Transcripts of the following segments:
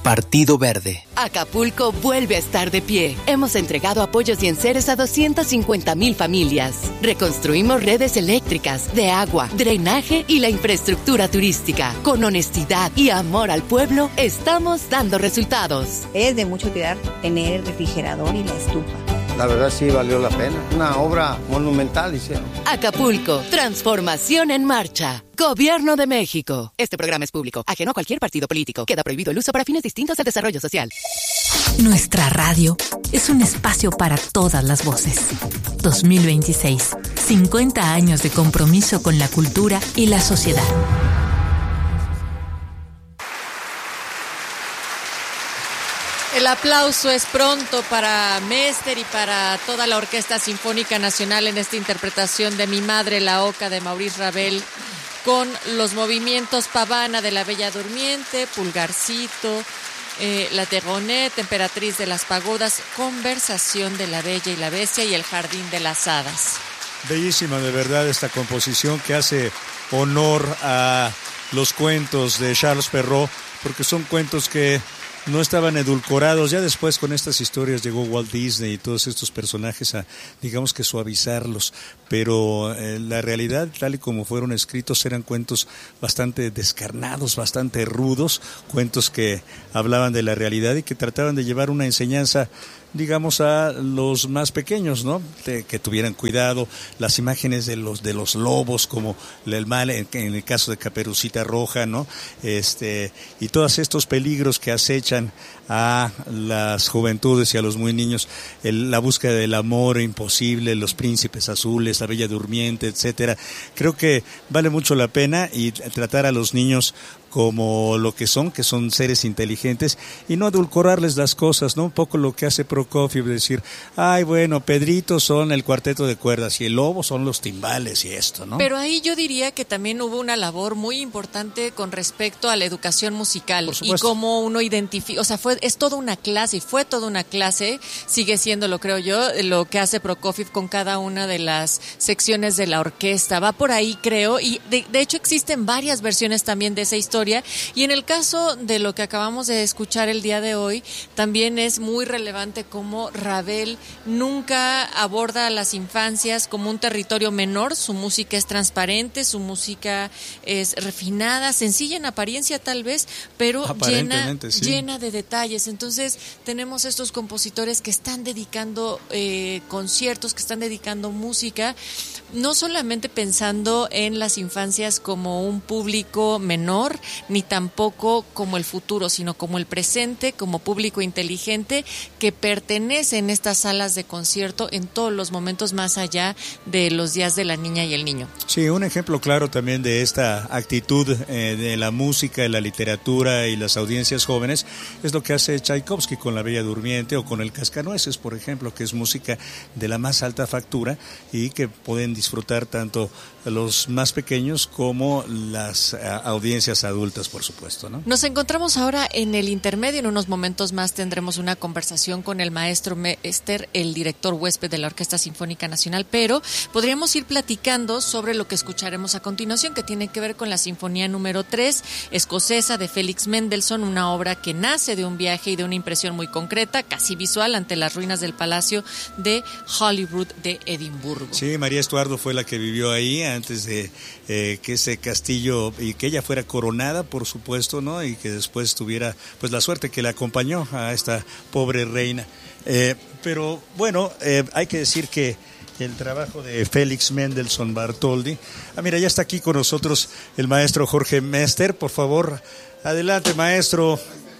Partido Verde. Acapulco vuelve a estar de pie. Hemos entregado apoyos y enseres a 250,000 familias. Reconstruimos redes eléctricas, de agua, drenaje y la infraestructura turística. Con honestidad y amor al pueblo, estamos dando resultados. Es de mucha utilidad tener el refrigerador y la estufa. La verdad sí valió la pena. Una obra monumental hicieron. Acapulco, transformación en marcha. Gobierno de México. Este programa es público, ajeno a cualquier partido político. Queda prohibido el uso para fines distintos al desarrollo social. Nuestra radio es un espacio para todas las voces. 2026. 50 años de compromiso con la cultura y la sociedad. El aplauso es pronto para Mester y para toda la Orquesta Sinfónica Nacional en esta interpretación de Mi Madre la Oca de Maurice Ravel, con los movimientos Pavana de la Bella Durmiente, Pulgarcito, La Terronette, Emperatriz de las Pagodas, Conversación de la Bella y la Bestia y El Jardín de las Hadas. Bellísima de verdad esta composición que hace honor a los cuentos de Charles Perrault, porque son cuentos que no estaban edulcorados. Ya después con estas historias llegó Walt Disney y todos estos personajes a, digamos que suavizarlos, pero la realidad, tal y como fueron escritos, eran cuentos bastante descarnados, bastante rudos, cuentos que hablaban de la realidad y que trataban de llevar una enseñanza, digamos, a los más pequeños, ¿no? Que tuvieran cuidado, las imágenes de los lobos, como el mal en el caso de Caperucita Roja, ¿no? Y todos estos peligros que acechan a las juventudes y a los muy niños, la búsqueda del amor imposible, los príncipes azules, la Bella Durmiente, etcétera. Creo que vale mucho la pena y tratar a los niños como lo que son seres inteligentes y no edulcorarles las cosas, ¿no? Un poco lo que hace Prokofiev, decir, ay, bueno, Pedrito son el cuarteto de cuerdas y el lobo son los timbales y esto, ¿no? Pero ahí yo diría que también hubo una labor muy importante con respecto a la educación musical y cómo uno identifica, o sea, es toda una clase y fue toda una clase, sigue siendo, lo creo yo, lo que hace Prokofiev con cada una de las secciones de la orquesta, va por ahí, creo, y de hecho existen varias versiones también de esa historia. Y en el caso de lo que acabamos de escuchar el día de hoy, también es muy relevante cómo Ravel nunca aborda a las infancias como un territorio menor. Su música es transparente, su música es refinada, sencilla en apariencia tal vez, pero llena de detalles. Entonces tenemos estos compositores que están dedicando conciertos, que están dedicando música, no solamente pensando en las infancias como un público menor, ni tampoco como el futuro, sino como el presente, como público inteligente que pertenece en estas salas de concierto en todos los momentos más allá de los días de la niña y el niño. Sí, un ejemplo claro también de esta actitud de la música, de la literatura y las audiencias jóvenes es lo que hace Tchaikovsky con La Bella Durmiente o con El Cascanueces, por ejemplo, que es música de la más alta factura y que pueden disfrutar tanto los más pequeños como las audiencias adultas, por supuesto, ¿no? Nos encontramos ahora en el intermedio. En unos momentos más tendremos una conversación con el maestro Mester, el director huésped de la Orquesta Sinfónica Nacional, pero podríamos ir platicando sobre lo que escucharemos a continuación, que tiene que ver con la Sinfonía número 3, escocesa, de Félix Mendelssohn, una obra que nace de un viaje y de una impresión muy concreta, casi visual, ante las ruinas del Palacio de Holyrood de Edimburgo. Sí, María Estuardo fue la que vivió ahí antes de que ese castillo, y que ella fuera coronada, por supuesto, ¿no? Y que después tuviera pues la suerte que le acompañó a esta pobre reina. Pero bueno, hay que decir que el trabajo de Félix Mendelssohn Bartholdy. Mira, ya está aquí con nosotros el maestro Jorge Mester. Por favor, adelante, maestro.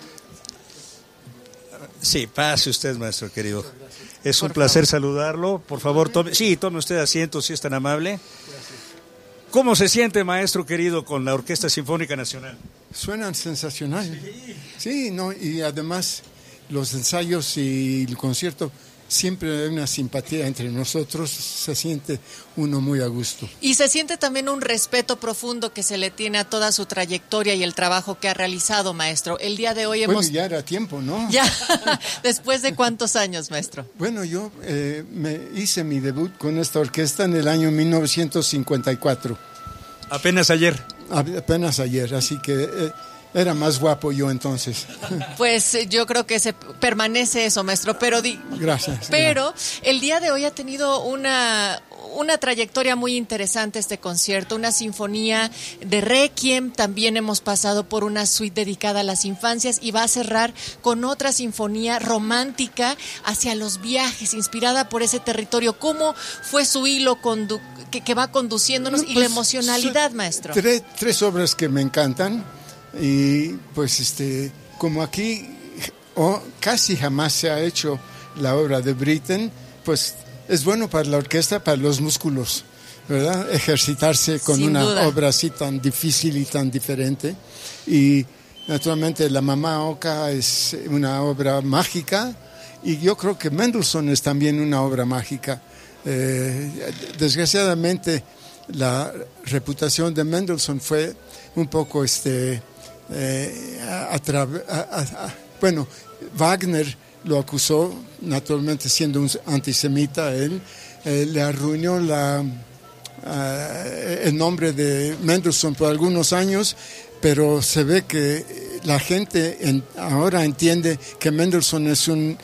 Sí, pase usted, maestro querido. Es un placer saludarlo. Por favor, tome usted asiento, si es tan amable. ¿Cómo se siente, maestro querido, con la Orquesta Sinfónica Nacional? Suenan sensacional. Sí, no, y además los ensayos y el concierto, siempre hay una simpatía entre nosotros, se siente uno muy a gusto. Y se siente también un respeto profundo que se le tiene a toda su trayectoria y el trabajo que ha realizado, maestro. El día de hoy Bueno, ya era tiempo, ¿no? Ya, ¿después de cuántos años, maestro? Bueno, yo me hice mi debut con esta orquesta en el año 1954. Apenas ayer. Apenas ayer, así que Era más guapo yo entonces. Pues yo creo que se permanece eso, maestro, pero gracias. Pero el día de hoy ha tenido una trayectoria muy interesante este concierto, una sinfonía de Requiem, también hemos pasado por una suite dedicada a las infancias y va a cerrar con otra sinfonía romántica hacia los viajes, inspirada por ese territorio. ¿Cómo fue su hilo que va conduciéndonos y la emocionalidad, maestro? Tres obras que me encantan y pues como aquí casi jamás se ha hecho la obra de Britten, pues es bueno para la orquesta, para los músculos, ¿verdad? Ejercitarse con Sin una duda. obra así tan difícil y tan diferente. Y naturalmente La Mamá Oca es una obra mágica y yo creo que Mendelssohn es también una obra mágica. Desgraciadamente la reputación de Mendelssohn fue un poco bueno, Wagner lo acusó, naturalmente siendo un antisemita, él le arruinó el nombre de Mendelssohn por algunos años, pero se ve que la gente ahora entiende que Mendelssohn es un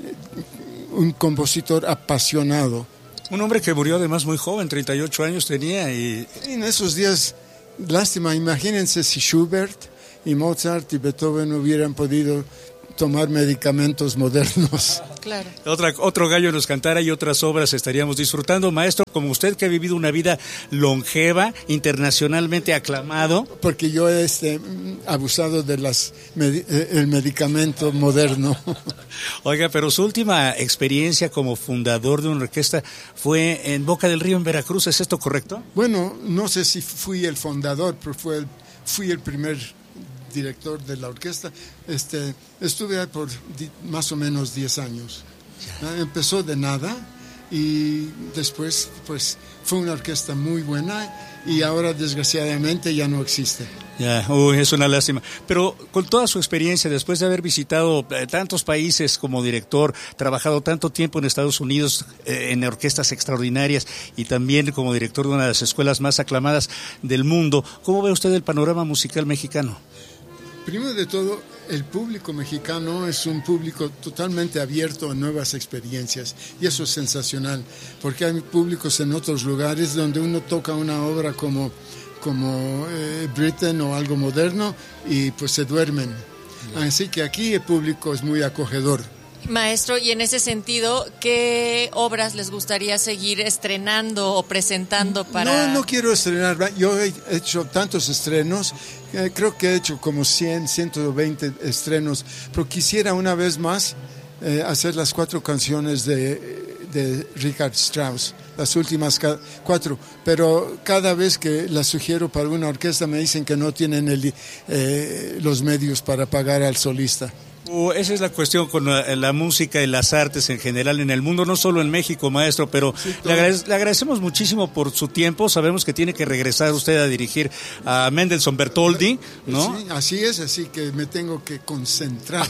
compositor apasionado. Un hombre que murió además muy joven, 38 años tenía. Y en esos días, lástima, imagínense si Schubert y Mozart y Beethoven hubieran podido tomar medicamentos modernos. Claro. Otro gallo nos cantara y otras obras estaríamos disfrutando. Maestro, como usted que ha vivido una vida longeva, internacionalmente aclamado. Porque yo he abusado de el medicamento moderno. Oiga, pero su última experiencia como fundador de una orquesta fue en Boca del Río, en Veracruz, ¿es esto correcto? Bueno, no sé si fui el fundador, pero fui el primer director de la orquesta. Estuve ahí por más o menos 10 años. Empezó de nada y después pues fue una orquesta muy buena y ahora desgraciadamente ya no existe. Ya, es una lástima. Pero con toda su experiencia, después de haber visitado tantos países como director, trabajado tanto tiempo en Estados Unidos en orquestas extraordinarias y también como director de una de las escuelas más aclamadas del mundo, ¿cómo ve usted el panorama musical mexicano? Primero de todo, el público mexicano es un público totalmente abierto a nuevas experiencias y eso es sensacional, porque hay públicos en otros lugares donde uno toca una obra como Britten o algo moderno y pues se duermen. Así que aquí el público es muy acogedor. Maestro, y en ese sentido, ¿qué obras les gustaría seguir estrenando o presentando para...? No quiero estrenar. Yo he hecho tantos estrenos, creo que he hecho como 120 estrenos, pero quisiera una vez más hacer las 4 canciones de Richard Strauss, las últimas 4, pero cada vez que las sugiero para una orquesta me dicen que no tienen los medios para pagar al solista. Esa es la cuestión con la música y las artes en general en el mundo, no solo en México, maestro, pero sí, le agradecemos muchísimo por su tiempo. Sabemos que tiene que regresar usted a dirigir a Mendelssohn Bertoldi, ¿no? Sí, así es, así que me tengo que concentrar.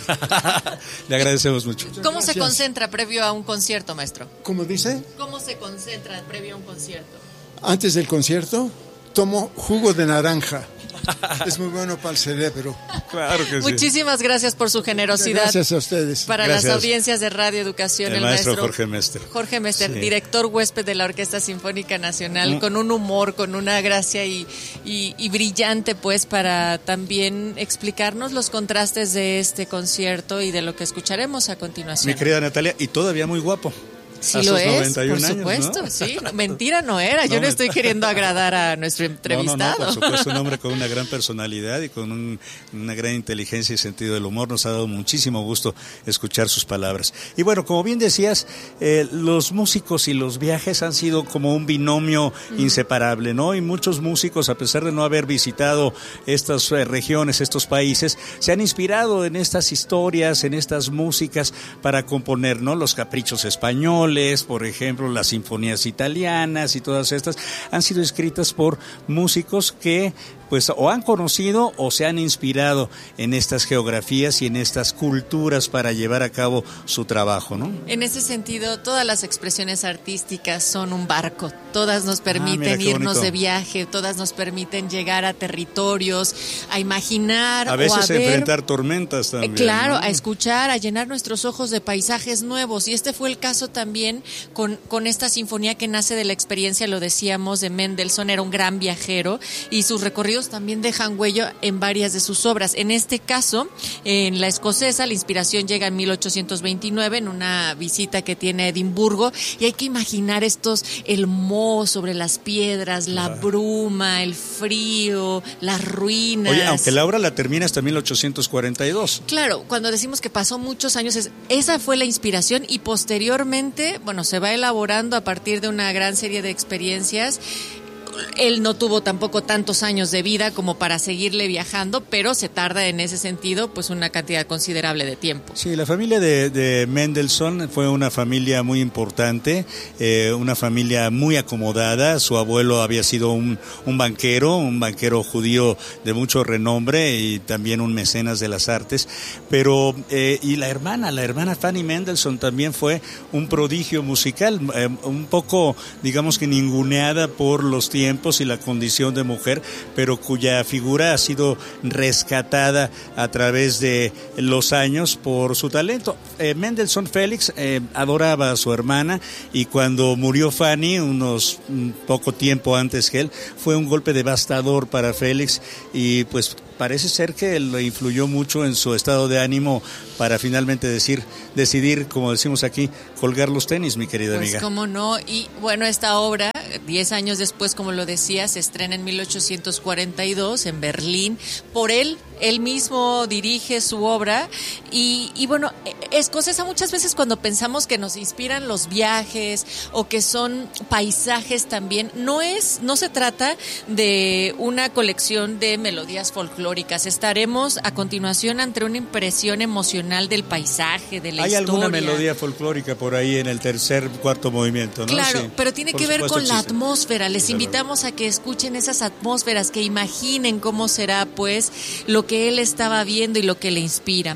Le agradecemos mucho. ¿Cómo se concentra previo a un concierto, maestro? ¿Cómo dice? ¿Cómo se concentra previo a un concierto? Antes del concierto, tomo jugo de naranja. Es muy bueno para el cerebro. Claro que sí. Muchísimas gracias por su generosidad. Gracias a ustedes. Para gracias. Las audiencias de Radio Educación, el maestro Jorge Mester. Jorge Mester, sí. Director huésped de la Orquesta Sinfónica Nacional, con un humor, con una gracia y brillante, pues, para también explicarnos los contrastes de este concierto y de lo que escucharemos a continuación. Mi querida Natalia, y todavía muy guapo. Sí lo es, por años, supuesto, ¿no? Sí. Mentira no era, yo no estoy queriendo agradar a nuestro entrevistado. No, por supuesto, un hombre con una gran personalidad y con una gran inteligencia y sentido del humor. Nos ha dado muchísimo gusto escuchar sus palabras. Y bueno, como bien decías, los músicos y los viajes han sido como un binomio inseparable, ¿no? Y muchos músicos, a pesar de no haber visitado estas regiones, estos países, se han inspirado en estas historias, en estas músicas para componer, ¿no? Los caprichos españoles, por ejemplo, las sinfonías italianas y todas estas han sido escritas por músicos que pues o han conocido o se han inspirado en estas geografías y en estas culturas para llevar a cabo su trabajo, ¿no? En ese sentido, todas las expresiones artísticas son un barco. Todas nos permiten irnos de viaje, todas nos permiten llegar a territorios, a imaginar, a veces o a ver, enfrentar tormentas también. Claro, ¿no? a escuchar, a llenar nuestros ojos de paisajes nuevos. Y este fue el caso también con esta sinfonía que nace de la experiencia, lo decíamos, de Mendelssohn. Era un gran viajero y sus recorridos también dejan huella en varias de sus obras. En este caso, en la escocesa, la inspiración llega en 1829 en una visita que tiene a Edimburgo, y hay que imaginar el moho sobre las piedras, la bruma, el frío, las ruinas. Oye, aunque la obra la termina hasta 1842. Claro, cuando decimos que pasó muchos años, esa fue la inspiración, y posteriormente, bueno, se va elaborando a partir de una gran serie de experiencias. Él no tuvo tampoco tantos años de vida como para seguirle viajando, pero se tarda en ese sentido pues una cantidad considerable de tiempo. Sí, la familia de Mendelssohn fue una familia muy importante, una familia muy acomodada. Su abuelo había sido un banquero judío de mucho renombre y también un mecenas de las artes, pero y la hermana Fanny Mendelssohn también fue un prodigio musical, un poco, digamos que ninguneada por los tiempos y la condición de mujer, pero cuya figura ha sido rescatada a través de los años por su talento. Mendelssohn Félix adoraba a su hermana, y cuando murió Fanny, poco tiempo antes que él, fue un golpe devastador para Félix, y pues parece ser que lo influyó mucho en su estado de ánimo para finalmente decidir, como decimos aquí, colgar los tenis, mi querida amiga. Pues cómo no, y bueno, esta obra, 10 años después, como lo decía, se estrena en 1842 en Berlín. Por él mismo dirige su obra, y bueno, escocesa, muchas veces cuando pensamos que nos inspiran los viajes o que son paisajes también, no se trata de una colección de melodías folclóricas. Estaremos a continuación ante una impresión emocional del paisaje, de la historia. ¿Hay alguna melodía folclórica por ahí en el cuarto movimiento, no? Claro, sí, pero tiene que ver con la atmósfera. Les invitamos a que escuchen esas atmósferas, que imaginen cómo será pues lo que él estaba viendo y lo que le inspira.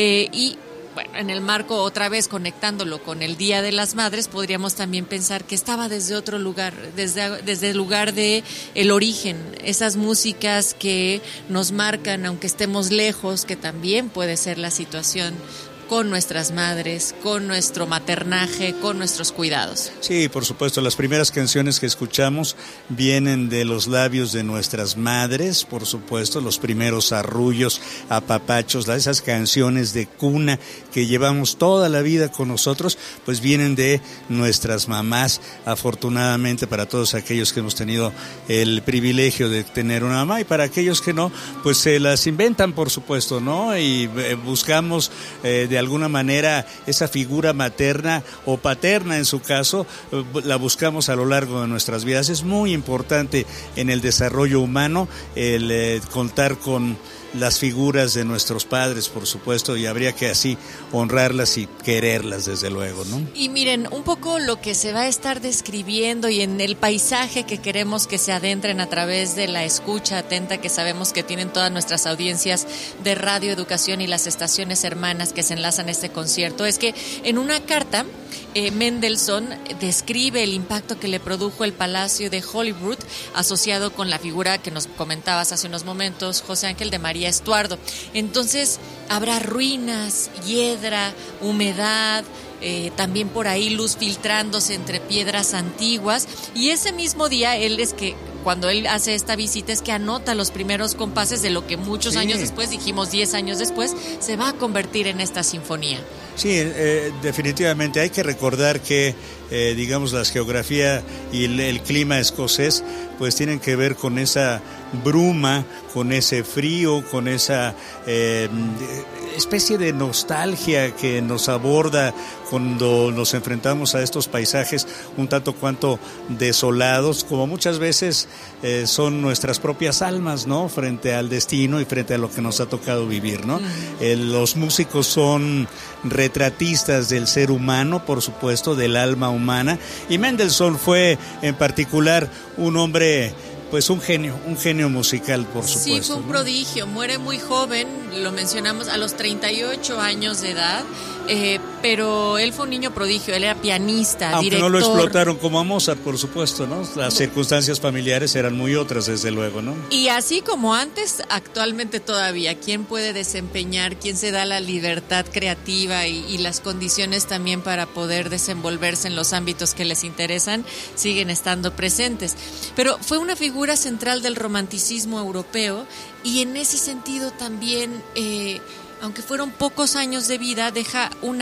Y bueno, en el marco, otra vez conectándolo con el Día de las Madres, podríamos también pensar que estaba desde otro lugar, desde el lugar de el origen, esas músicas que nos marcan aunque estemos lejos, que también puede ser la situación con nuestras madres, con nuestro maternaje, con nuestros cuidados. Sí, por supuesto, las primeras canciones que escuchamos vienen de los labios de nuestras madres, por supuesto, los primeros arrullos, apapachos, esas canciones de cuna que llevamos toda la vida con nosotros, pues vienen de nuestras mamás, afortunadamente para todos aquellos que hemos tenido el privilegio de tener una mamá, y para aquellos que no, pues se las inventan, por supuesto, ¿no? Y buscamos de alguna manera esa figura materna o paterna, en su caso, la buscamos a lo largo de nuestras vidas. Es muy importante en el desarrollo humano el contar con las figuras de nuestros padres, por supuesto, y habría que así honrarlas y quererlas, desde luego, ¿no? Y miren, un poco lo que se va a estar describiendo y en el paisaje que queremos que se adentren a través de la escucha atenta que sabemos que tienen todas nuestras audiencias de Radio Educación y las estaciones hermanas que se enlazan a este concierto, es que en una carta Mendelssohn describe el impacto que le produjo el Palacio de Holyrood, asociado con la figura que nos comentabas hace unos momentos, José Ángel, de María Estuardo. Entonces habrá ruinas, hiedra, humedad, también por ahí luz filtrándose entre piedras antiguas, y ese mismo día cuando él hace esta visita es que anota los primeros compases de lo que muchos años después, dijimos 10 años después, se va a convertir en esta sinfonía. Sí, definitivamente hay que recordar que digamos la geografía y el clima escocés pues tienen que ver con esa bruma, con ese frío, con esa especie de nostalgia que nos aborda cuando nos enfrentamos a estos paisajes un tanto cuanto desolados, como muchas veces son nuestras propias almas, ¿no? Frente al destino y frente a lo que nos ha tocado vivir, ¿no? Los músicos son retratistas del ser humano, por supuesto, del alma humana, y Mendelssohn fue en particular un hombre pues un genio musical, por supuesto. Sí, fue un prodigio, muere muy joven, lo mencionamos, a los 38 años de edad, pero él fue un niño prodigio, él era pianista, aunque director. no lo explotaron como a Mozart, por supuesto, ¿no? Las circunstancias familiares eran muy otras, desde luego, ¿no? Y así como antes, actualmente todavía, ¿quién puede desempeñar, quién se da la libertad creativa y las condiciones también para poder desenvolverse en los ámbitos que les interesan, siguen estando presentes? Pero fue una figura central del romanticismo europeo y en ese sentido también, aunque fueron pocos años de vida, deja un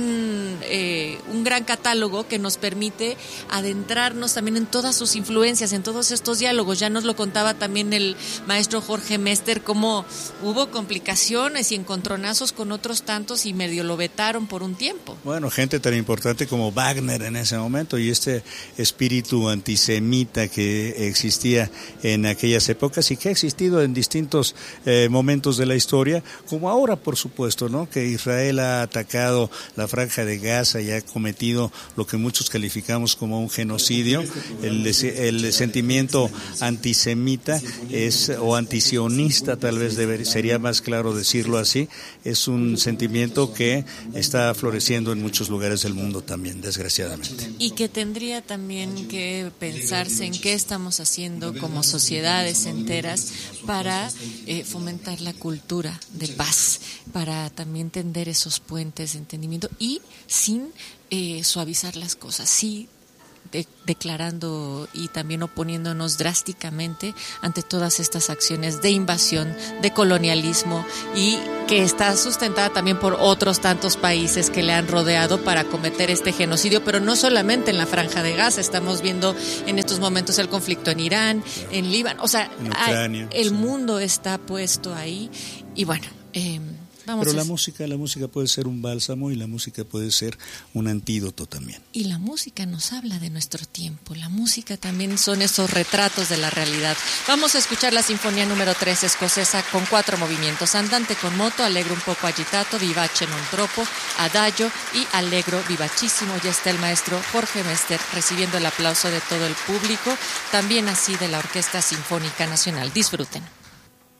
gran catálogo que nos permite adentrarnos también en todas sus influencias, en todos estos diálogos. Ya nos lo contaba también el maestro Jorge Mester, cómo hubo complicaciones y encontronazos con otros tantos y medio lo vetaron por un tiempo. Bueno, gente tan importante como Wagner en ese momento y este espíritu antisemita que existía en aquellas épocas y que ha existido en distintos momentos de la historia, como ahora, por supuesto, ¿no? Que Israel ha atacado la Franja de Gaza y ha cometido lo que muchos calificamos como un genocidio. El sentimiento antisemita o antisionista, tal vez sería más claro decirlo así, es un sentimiento que está floreciendo en muchos lugares del mundo también, desgraciadamente. Y que tendría también que pensarse en qué estamos haciendo como sociedades enteras para fomentar la cultura de paz, para también tender esos puentes de entendimiento y sin suavizar las cosas, sí declarando y también oponiéndonos drásticamente ante todas estas acciones de invasión, de colonialismo y que está sustentada también por otros tantos países que le han rodeado para cometer este genocidio, pero no solamente en la Franja de Gaza, estamos viendo en estos momentos el conflicto en Irán, en Líbano, o sea, en Ucrania, el mundo está puesto ahí y bueno, pero la música puede ser un bálsamo y la música puede ser un antídoto también. Y la música nos habla de nuestro tiempo, la música también son esos retratos de la realidad. Vamos a escuchar la Sinfonía número 3 escocesa con 4 movimientos: andante con moto, allegro un poco agitato, vivace non troppo, adagio y allegro vivacísimo. Ya está el maestro Jorge Mester recibiendo el aplauso de todo el público, también así de la Orquesta Sinfónica Nacional. Disfruten.